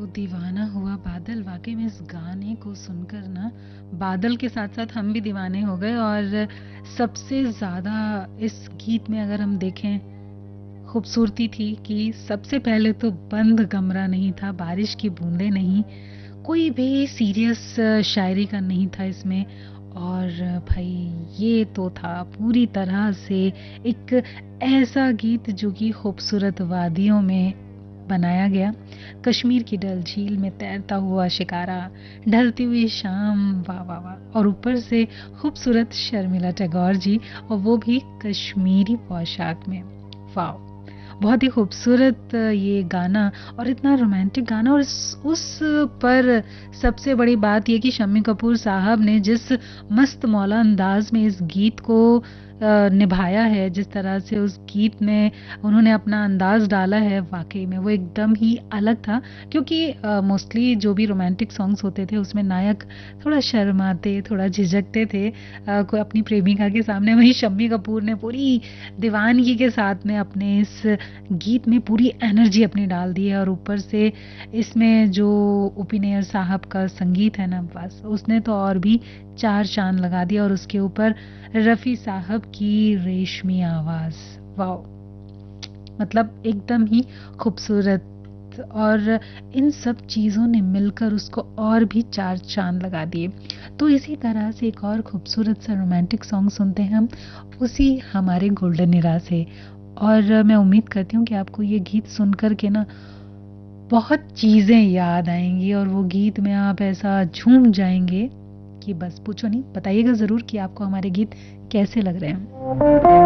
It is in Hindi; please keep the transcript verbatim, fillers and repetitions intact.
दीवाना हुआ बादल, वाकई में इस गाने को सुनकर ना बादल के साथ साथ हम भी दीवाने हो गए। और सबसे ज़्यादा इस गीत में अगर हम देखें खूबसूरती थी कि सबसे पहले तो बंद कमरा नहीं था, बारिश की बूंदें नहीं, कोई भी सीरियस शायरी का नहीं था इसमें। और भाई ये तो था पूरी तरह से एक ऐसा गीत जो कि खूबसूरत वादियों में बनाया गया। कश्मीर की डल झील में तैरता हुआ शिकारा, ढलती हुई शाम, वाह वाह वाह। और ऊपर से खूबसूरत शर्मिला टैगोर जी, और वो भी कश्मीरी पोशाक में, वाह। बहुत ही खूबसूरत ये गाना और इतना रोमांटिक गाना। और उस, उस पर सबसे बड़ी बात ये कि शम्मी कपूर साहब ने जिस मस्त मौला अंदाज में इस गीत को अ, निभाया है, जिस तरह से उस गीत में उन्होंने अपना अंदाज डाला है, वाकई में वो एकदम ही अलग था। क्योंकि मोस्टली जो भी रोमांटिक सॉन्ग्स होते थे उसमें नायक थोड़ा शर्माते, थोड़ा झिझकते थे अ, कोई अपनी प्रेमिका के सामने। वहीं शम्मी कपूर ने पूरी दीवानगी के साथ में अपने इस गीत में पूरी एनर्जी अपनी डाल दी है। और ऊपर से इसमें जो ओपिनियर साहब का संगीत है ना, बस उसने तो और भी चार चांद लगा दिया। और उसके ऊपर रफ़ी साहब की रेशमी आवाज़, वाह, मतलब एकदम ही खूबसूरत। और इन सब चीज़ों ने मिलकर उसको और भी चार चांद लगा दिए। तो इसी तरह से एक और खूबसूरत सा रोमांटिक सॉन्ग सुनते हैं हम, उसी हमारे गोल्डन इरा से। और मैं उम्मीद करती हूँ कि आपको ये गीत सुन कर के ना बहुत चीज़ें याद आएंगी और वो गीत में आप ऐसा झूम जाएंगे कि बस पूछो नहीं। बताइएगा ज़रूर कि आपको हमारे गीत कैसे लग रहे हैं।